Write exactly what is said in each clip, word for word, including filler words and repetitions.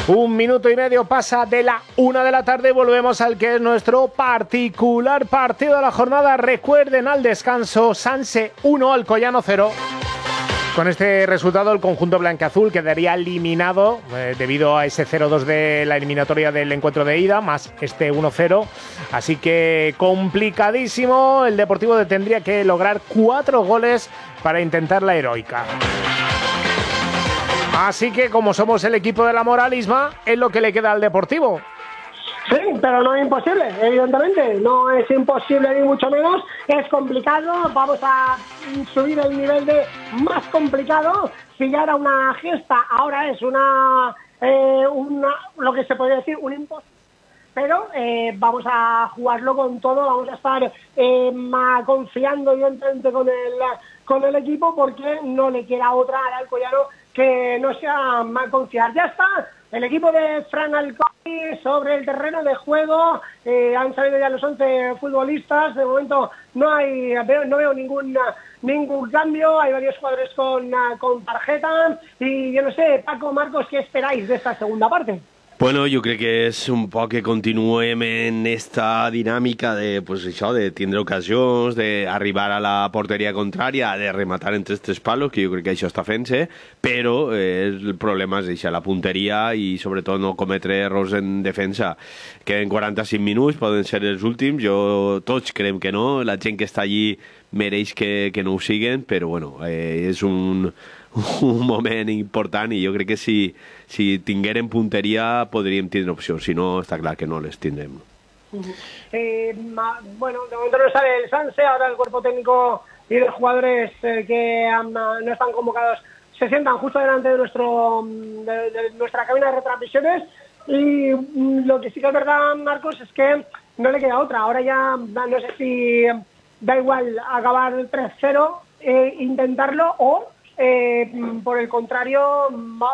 Un minuto y medio pasa de la una de la tarde. Volvemos al que es nuestro particular partido de la jornada. Recuerden, al descanso, Sanse uno, Alcoyano cero. Con este resultado, el conjunto blanquiazul quedaría eliminado eh, debido a ese cero dos de la eliminatoria del encuentro de ida, más este uno cero. Así que complicadísimo. El Deportivo tendría que lograr cuatro goles para intentar la heroica. Así que, como somos el equipo de la moral, Isma, es lo que le queda al Deportivo. Sí, pero no es imposible, evidentemente. No es imposible ni mucho menos. Es complicado. Vamos a subir el nivel de más complicado. Si ya era una gesta, ahora es una, eh, una lo que se podría decir, un imposible. Pero eh, vamos a jugarlo con todo. Vamos a estar eh, más confiando, evidentemente, con el, con el equipo, porque no le queda otra al Alcoyano que no sea mal confiar. Ya está el equipo de Fran Alcoy sobre el terreno de juego. Eh, han salido ya los once futbolistas. De momento no hay, veo, no veo ningún ningún cambio. Hay varios jugadores con, con tarjeta. Y yo no sé, Paco, Marcos, ¿qué esperáis de esta segunda parte? Bueno, jo crec que és un poc que continuem en esta dinàmica de, pues, això, de tindre ocasions, d'arribar a la porteria contrària, de rematar entre els tres palos, que jo crec que això està fent-se, però eh, el problema és això, la punteria i sobretot no cometre errors en defensa. Queden quaranta-cinc minuts, poden ser els últims, jo tots creiem que no, la gent que està allí mereix que, que no ho siguen, però bueno, eh, és un... un moment important i jo crec que si, si tinguérem punteria podríem tindre opcions, si no està clar que no les tindrem. Eh, bueno, de momento no sale el Sanse, ahora el cuerpo técnico y los jugadores eh, que um, no están convocados se sientan justo delante de, nuestro, de, de nuestra cabina de retransmisiones y um, lo que sí que es verdad, Marcos, es que no le queda otra. Ahora ya no sé si da igual acabar tres cero, eh, intentarlo o Eh, por el contrario,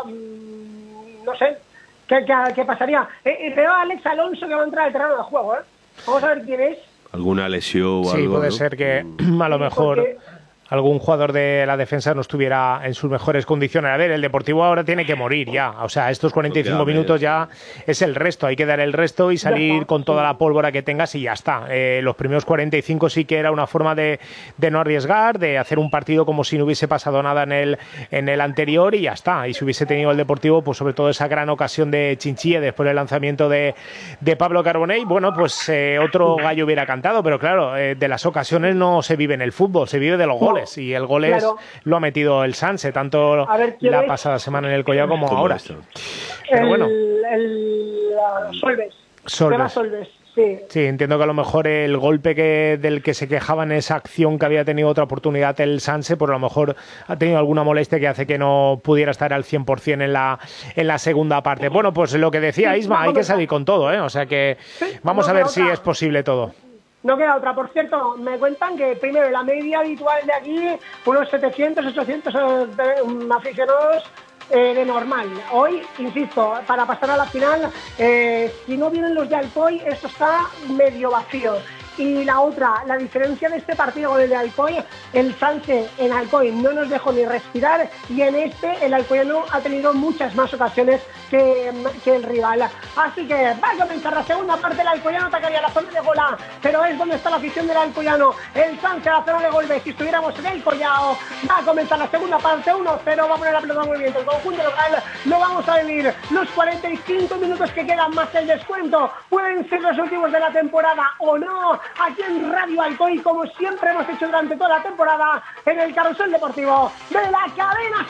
no sé qué, qué, qué pasaría. Eh, veo a Alex Alonso que va a entrar al terreno de juego, ¿eh? Vamos a ver quién es. ¿Alguna lesión o sí, algo? Sí, puede ¿no? ser que a lo mejor porque algún jugador de la defensa no estuviera en sus mejores condiciones. A ver, el Deportivo ahora tiene que morir ya. O sea, estos cuarenta y cinco minutos ya es el resto. Hay que dar el resto y salir con toda la pólvora que tengas y ya está. Eh, los primeros cuarenta y cinco sí que era una forma de, de no arriesgar, de hacer un partido como si no hubiese pasado nada en el, en el anterior y ya está. Y si hubiese tenido el Deportivo, pues sobre todo esa gran ocasión de Chinchilla después del lanzamiento de, de Pablo Carbonell, bueno, pues eh, otro gallo hubiera cantado. Pero claro, eh, de las ocasiones no se vive en el fútbol, se vive de los goles. Y el gol es, claro, lo ha metido el Sanse, tanto la es? pasada semana en el Collao como ahora. Pero el, bueno. El, uh, Solves. Solves. Solves. Sí. sí, entiendo que a lo mejor el golpe que del que se quejaba en esa acción que había tenido otra oportunidad el Sanse, por a lo mejor ha tenido alguna molestia que hace que no pudiera estar al cien por cien en la, en la segunda parte. Bueno, pues lo que decía sí, Isma, hay que salir con todo, ¿eh? O sea que sí, vamos no, a ver si otra. es posible todo. No queda otra. Por cierto, me cuentan que primero la media habitual de aquí, unos setecientos, ochocientos aficionados eh, de normal. Hoy, insisto, para pasar a la final, eh, si no vienen los de Alcoy, esto está medio vacío. Y la otra, la diferencia de este partido con el de Alcoy, el Sanse en Alcoy no nos dejó ni respirar y en este el Alcoyano ha tenido muchas más ocasiones que, que el rival. Así que va a comenzar la segunda parte. El Alcoyano atacaría la zona de Gola, pero es donde está la afición del Alcoyano. El Sanse a la zona de Golbe. Si estuviéramos en el Collao, va a comenzar la segunda parte. uno cero, va a poner la pelota en movimiento. El conjunto local lo vamos a vivir. Los cuarenta y cinco minutos que quedan más el descuento pueden ser los últimos de la temporada o no. Aquí en Radio Alcoy, como siempre hemos hecho durante toda la temporada, en el carrusel deportivo de la cadena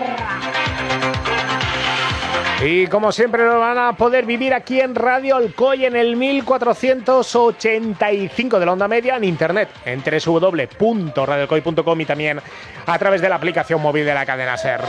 SER. Y como siempre lo van a poder vivir aquí en Radio Alcoy en el mil cuatrocientos ochenta y cinco de la onda media, en internet, en doble u doble u doble u punto radio alcoy punto com y también a través de la aplicación móvil de la cadena SER.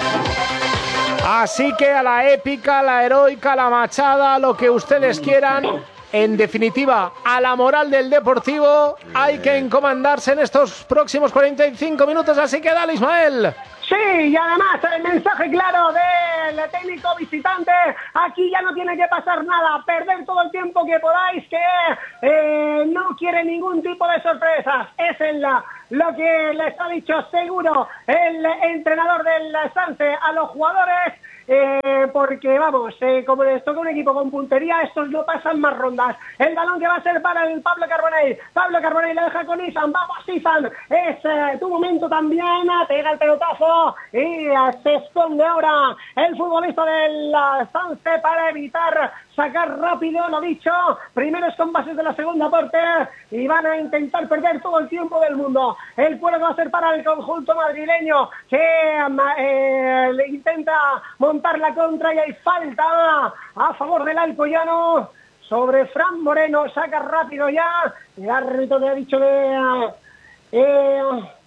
Así que a la épica, a la heroica, a la machada, lo que ustedes quieran. En definitiva, a la moral del Deportivo hay que encomendarse en estos próximos cuarenta y cinco minutos, así que dale, Ismael. Sí, y además el mensaje claro del técnico visitante, aquí ya no tiene que pasar nada, perder todo el tiempo que podáis, que eh, no quiere ningún tipo de sorpresas, es el, lo que les ha dicho seguro el entrenador del Sanse a los jugadores. Eh, por porque vamos, eh, como les toca un equipo con puntería, estos no pasan más rondas. El balón que va a ser para el Pablo Carbonell. Pablo Carbonell le deja con Izan. Vamos, Izan. Es eh, tu momento también. Pega el pelotazo y eh, se esconde ahora el futbolista del uh, Sanse para evitar sacar rápido, lo dicho. Primeros compases de la segunda parte y van a intentar perder todo el tiempo del mundo. El pueblo que va a ser para el conjunto madrileño que eh, le intenta montar la contra y hay falta a favor del Alcoyano sobre Fran Moreno. Saca rápido ya. El árbitro le ha dicho que... Eh,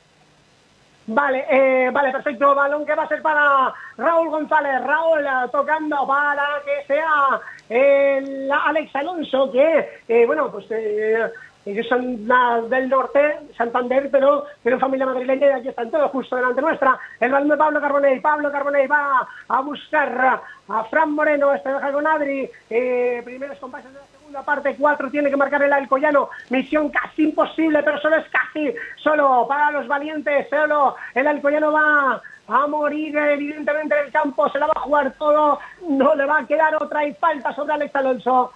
Vale, eh, vale, perfecto. Balón que va a ser para Raúl González. Raúl eh, tocando para que sea el Alex Alonso, que, eh, bueno, pues eh, ellos son la, del norte, Santander, pero tienen familia madrileña y aquí están todos justo delante nuestra. El balón de Pablo Carbonell. Pablo Carbonell va a buscar a Fran Moreno. Este deja con Adri. Eh, primeros compases de la segunda parte, cuatro tiene que marcar el Alcoyano. Misión casi imposible, pero solo es casi. Solo para los valientes. Solo el Alcoyano va a morir evidentemente en el campo. Se la va a jugar todo. No le va a quedar otra y falta sobre Alex Alonso.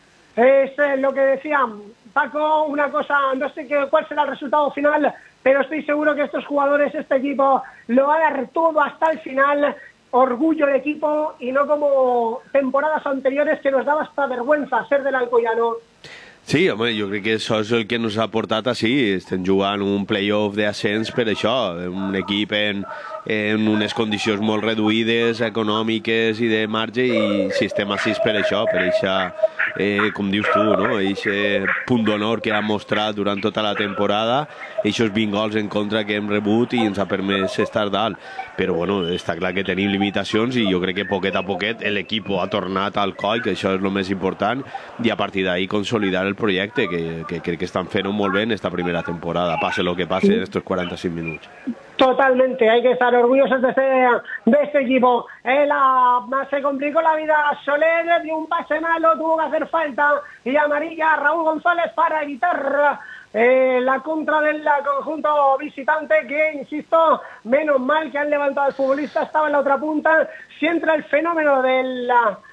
Es eh, lo que decían. Paco, una cosa, no sé qué, cuál será el resultado final, pero estoy seguro que estos jugadores, este equipo, lo va a dar todo hasta el final. Orgullo de equipo y no como temporadas anteriores que nos daba hasta vergüenza ser del Alcoyano. Sí, home, jo crec que això és el que ens ha portat així. Estem jugant un playoff d'ascens per això, un equip en, en unes condicions molt reduïdes, econòmiques i de marge, i si estem així per això, per això, eh, com dius tu, no? Aquest punt d'honor que ha mostrat durant tota la temporada, aquests vint gols en contra que hem rebut i ens ha permès estar dalt. Però bueno, està clar que tenim limitacions i jo crec que poquet a poquet l'equip ha tornat al coll, que això és el més important, i a partir d'ahí consolidar el proyecto que, que creo que están fent muy bien esta primera temporada, pase lo que pase en estos cuarenta y seis minutos. Totalmente, hay que estar orgullosos de este, de este equipo. Eh, la, se complicó la vida a Soler, dio un pase malo, tuvo que hacer falta y amarilla a Raúl González para evitar eh, la contra del conjunto visitante, que insisto, menos mal que han levantado al futbolista, estaba en la otra punta. Si entra el fenómeno del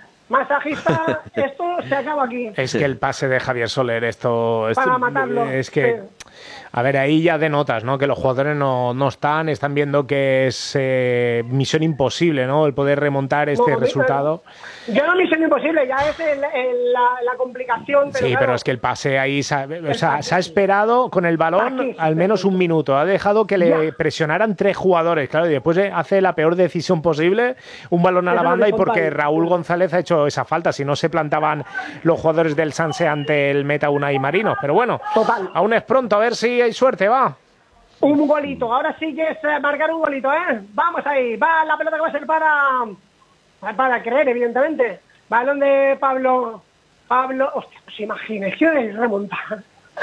masajista, esto se acaba aquí. Es que el pase de Javier Soler, esto, esto para matarlo. Es que, sí. A ver, ahí ya denotas, ¿no? Que los jugadores no, no están, están viendo que es eh, misión imposible, ¿no? El poder remontar este no, resultado. Ya no misión imposible, ya es el, el, la, la complicación. Pero sí, claro, pero es que el pase ahí, se, o sea, se ha esperado con el balón aquí, al menos un minuto. Ha dejado que le ya. presionaran tres jugadores, claro, y después hace la peor decisión posible, un balón a la banda, y porque Raúl González ha hecho esa falta, si no se plantaban los jugadores del Sanse ante el meta Unai Marino. Pero bueno, total, aún es pronto, a ver si hay suerte, va. Un golito, ahora sí que es marcar un golito, ¿eh? Vamos ahí, va la pelota que va a ser para para creer, evidentemente. Balón de Pablo, Pablo, hostia, pues imagínese que remontar.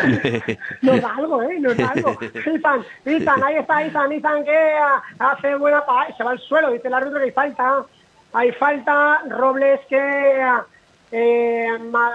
Nos da algo, ¿eh? Nos da algo. Izan, Izan, ahí está Izan, Izan que hace buena... Ay, se va al suelo, dice el árbitro que hay falta. Hay falta, Robles que eh, ma...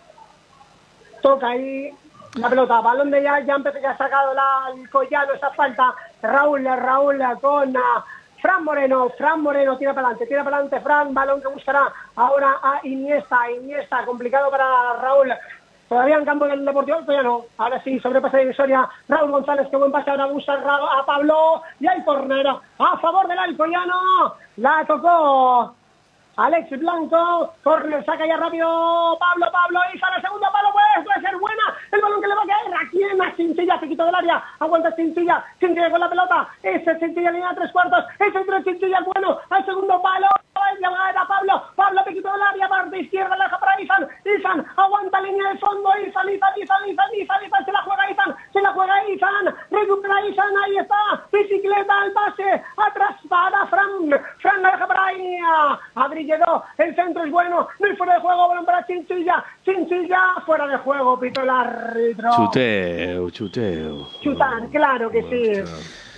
toca ahí la pelota, balón de ya, ya empezó, ya ha sacado la, el Collano, esa falta. Raúl, Raúl con uh, Fran Moreno, Fran Moreno, tira para adelante, tira para adelante Fran, balón que buscará ahora a Iniesta, Iniesta, complicado para Raúl. Todavía en campo del Deportivo, todavía no. Ahora sí, sobrepasa de divisoria. Raúl González, que buen pase, ahora busca a Pablo. Y hay córner a favor del Alcoyano. La tocó Alex Blanco. Córner, saca ya rápido Pablo, Pablo. Y sale segundo palo, pues puede ser buena. El balón que le va a caer aquí en la Chinchilla, se quitó del área. Aguanta Chinchilla, Chinchilla con la pelota. Ese Chinchilla línea de tres cuartos. Ese entre Chinchilla bueno. Al segundo palo. Era Pablo, Pablo te quitó del área, parte izquierda, la deja para Izan, Izan, aguanta línea de fondo, Izan, Izan, Izan, Izan, Izan, Izan, se la juega Izan, se la juega Izan, recupera Izan, ahí está, bicicleta al pase, atrás para Fran, Fran la deja para ahí, Adri llegó, el centro es bueno, no hay fuera de juego, balón para Chinchilla, Chinchilla, fuera de juego, pito el árbitro. Chuteo, chuteo. Chutar, claro que sí.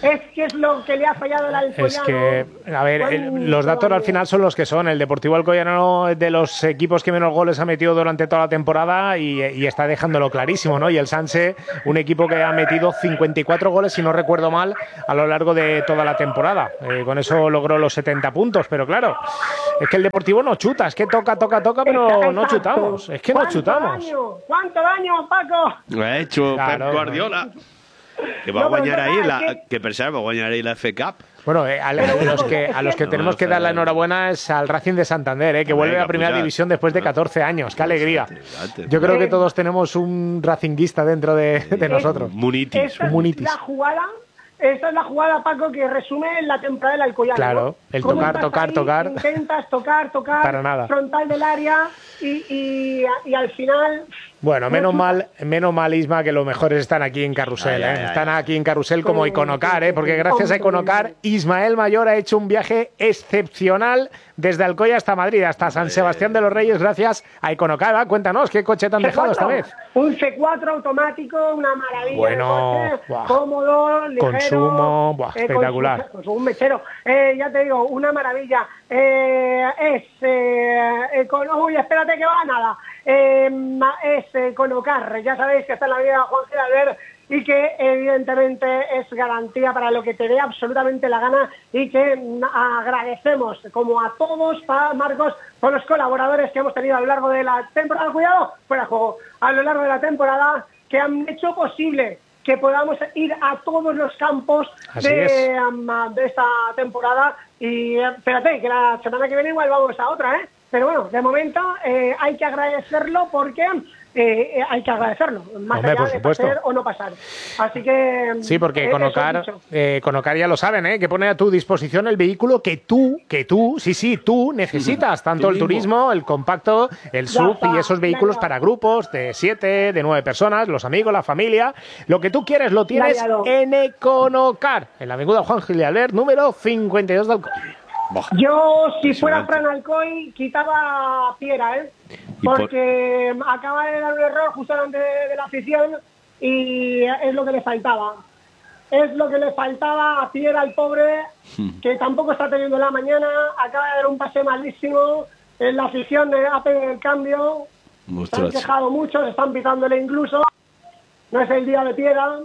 es que es lo que le ha fallado al Alcoyano. Es que, a ver, el, los datos al final son los que son. El Deportivo Alcoyano es de los equipos que menos goles ha metido durante toda la temporada y, y está dejándolo clarísimo, ¿no? Y el Sanse, un equipo que ha metido cincuenta y cuatro goles, si no recuerdo mal, a lo largo de toda la temporada. Eh, con eso logró los setenta puntos, pero claro, es que el Deportivo no chuta, es que toca, toca, toca, pero Exacto. no chutamos. Es que no chutamos. Daño? ¿Cuánto daño, Paco? Lo ha hecho Claro, Pep Guardiola. Que va No, a guanyar pero ahí, verdad, la, es que- que per cert va a guanyar ahí la F Cup. Bueno, eh, a, a los que, a los que No, tenemos que no, dar la no. enhorabuena es al Racing de Santander, eh, que vuelve Venga, a Primera pues ya. División después de catorce años. ¡Qué alegría! Fíjate. Yo creo que Eh, todos tenemos un racinguista dentro de, de nosotros. Munitis. Esta es Munitis. la jugada, esta es la jugada, Paco, que resume la temporada del Alcoyano. Claro, ¿no? el ¿Cómo tocar, estás tocar, ahí, tocar. Intentas tocar, tocar, Para nada. frontal del área y, y, y al final... Bueno, no menos chuta. mal, menos mal, Isma, que los mejores están aquí en Carrusel. Ay, ¿eh? ay, ay. Están aquí en Carrusel como Sí, Iconocar, sí, ¿eh? porque sí. gracias a Hombre. Iconocar, Ismael Mayor ha hecho un viaje excepcional desde Alcoya hasta Madrid, hasta San Sebastián de los Reyes, gracias a Iconocar. ¿Va? Cuéntanos, ¿qué coche te han dejado esta vez? Un C cuatro automático, una maravilla. Bueno, de coche, buah. cómodo, ligero. Consumo, buah, eh, espectacular. Con, su- con su- un mechero. Eh, ya te digo, una maravilla. Eh, es. Eh, eh, con, uy, espérate que va, nada. Eh, ma- es eh, Conocar. Ya sabéis que está en la vida Juan Giralver y que evidentemente es garantía para lo que te dé absolutamente la gana y que mm, agradecemos como a todos, pa- Marcos, por los colaboradores que hemos tenido a lo largo de la temporada, cuidado, fuera de juego, a lo largo de la temporada que han hecho posible que podamos ir a todos los campos Así de, es. um, de esta temporada y eh, espérate que la semana que viene igual vamos a otra, ¿eh? Pero bueno, de momento eh, hay que agradecerlo porque eh, eh, hay que agradecerlo, más Hombre, allá por de supuesto. pasar o no pasar. Así que... Sí, porque eh, con eso Ocar, dicho. eh, con Ocar ya lo saben, ¿eh? que pone a tu disposición el vehículo que tú, que tú, sí, sí, tú necesitas, tanto Tú el mismo. turismo, el compacto, el Ya sub está, y esos vehículos ya. para grupos de siete, de nueve personas, los amigos, la familia. Lo que tú quieres lo tienes Ya, ya lo- en Econocar, en la avenida Juan Gil de Albert, número cincuenta y dos de Alcoy. Buah. Yo, si fuera Impresionante. Fran Alcoy, quitaba a Piera, ¿eh? Y por- Porque acaba de dar un error justo delante de, de la afición y es lo que le faltaba. Es lo que le faltaba a Piera, al pobre, que tampoco está teniendo la mañana, acaba de dar un pase malísimo, en la afición eh, ha pedido el cambio, se han Ostras. quejado mucho, se están pitándole incluso, no es el día de Piera.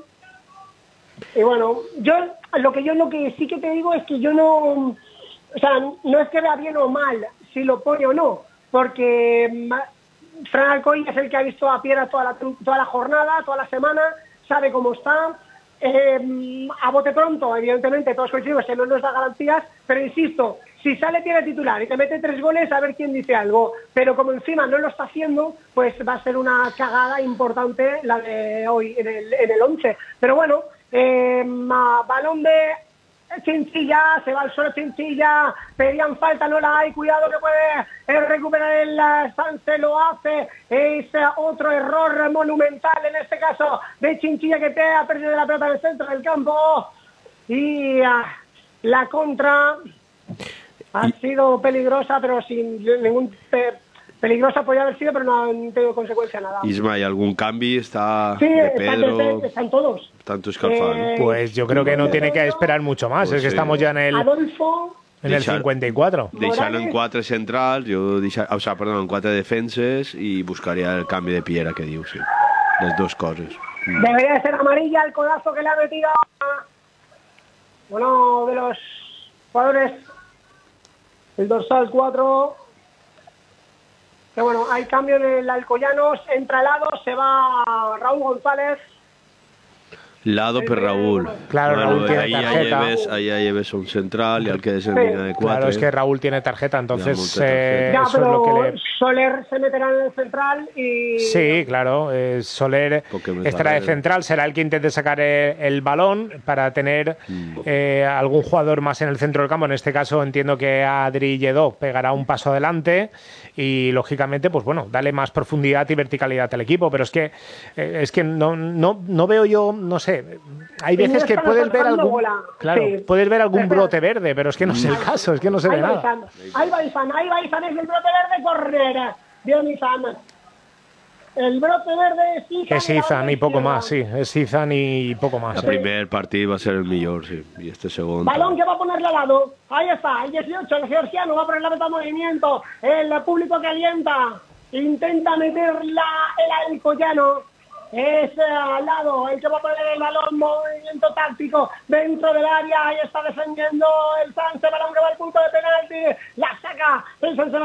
Y bueno, yo lo que yo lo que sí que te digo es que yo no, o sea, no es que vea bien o mal si lo pone o no, porque ma- Fran Alcoy es el que ha visto a Piera toda la, toda la jornada, toda la semana, sabe cómo está. Eh, a bote pronto, evidentemente, todos coincidimos que no nos da garantías, pero insisto, si sale Piera titular y te mete tres goles, a ver quién dice algo. Pero como encima no lo está haciendo, pues va a ser una cagada importante la de hoy en el, en el once. Pero bueno, eh, ma- balón de Chinchilla, se va al suelo Chinchilla, pedían falta, no la hay, cuidado que puede eh, recuperar el eh, Sanse, lo hace, es eh, otro error monumental en este caso de Chinchilla que te ha perdido la pelota en el centro del campo y ah, la contra ha sido peligrosa pero sin ningún pe- peligrosa podía haber sido pero no han tenido consecuencia nada. Isma, ¿hay algún cambio? ¿Está Sí, de están, Pedro? están todos. Tanto escalfado, ¿no? Eh, Pues yo creo que no sí, tiene que Pedro, esperar mucho más, Pues es que sí. estamos ya en el, Adolfo, en el Deixar- cincuenta y cuatro. Deixant en Morales. quatre centrals, jo deixa, o sea, perdó, en quatre defenses i buscaria el canvi de Piera que diu, sí. Les dues coses. Mm. debería de ser amarilla el codazo que le ha metido a uno de los jugadores, el dorsal cuatro. Que bueno, hay cambio en el Alcoyanos, entra al lado, se va Raúl González. Lado per Raúl. Claro, Raúl tiene ahí ja tarjeta. lleves, ahí ja lleves un central i el que desemina de quatre. Claro, es que Raúl tiene tarjeta, entonces multa eh, tarjeta. Ya, eso es lo pero que le... Soler se meterá en el central y... Sí, claro. eh, Soler Porque me estará de parece- central, será el que intente sacar eh, el balón para tener eh, algún jugador más en el centro del campo. En este caso entiendo que Adri Lledó pegará un paso adelante y lógicamente, pues bueno, dale más profundidad y verticalidad al equipo. Pero es que eh, es que no, no, no veo yo, no sé. Hay Y veces no que están puedes ver acercando algún, bola. claro, Sí. puedes ver algún Espera. brote verde, pero es que no es el caso, es que no se ve Ahí va nada. Izan, ahí va Izan, ahí va Izan, es el brote verde, correr. Bien Izan. El brote verde es Izan. Es Izan y poco más, sí. Es Izan y poco más. El Sí. primer partido va a ser el mejor, sí. Y este segundo. Balón que va a ponerle al lado. Ahí está, el dieciocho, el georgiano, va a poner la meta en movimiento. El público que alienta. Intenta meterla el alcoyano. Es eh, al lado, el que va a poner el balón, movimiento táctico dentro del área. Ahí está defendiendo el Sanse, balón que va al punto de penalti. La saca el Sanse.